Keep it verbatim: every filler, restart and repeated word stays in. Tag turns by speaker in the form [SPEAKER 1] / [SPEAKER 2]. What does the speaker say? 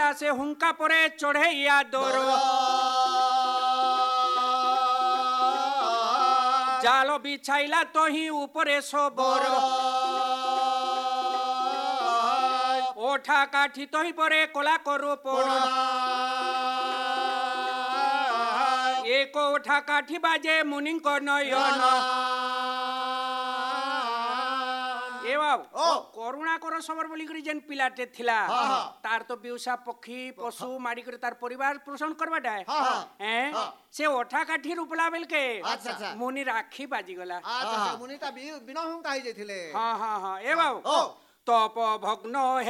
[SPEAKER 1] कला से हुंका परे चढ़े या दोर जालो बिछाइला तो ही ऊपरे सोबर ओठा काठी तो ही परे कोला करो पोड़ एक ओठा काठी बाजे मुनिंग को नयन करुणा कर सबर बोली करी जेन पिलाटे थिला तार तो बिउसा पक्षी पशु मारी कर तार परिवार पोषण करबाटा हैं से ओठा काठी रुपला बेल के मुनि राखी बाजी गला
[SPEAKER 2] अच्छा मुनि ता बिना हुं काई जेथिले
[SPEAKER 1] हां हां हां ए बाबू तप भग्न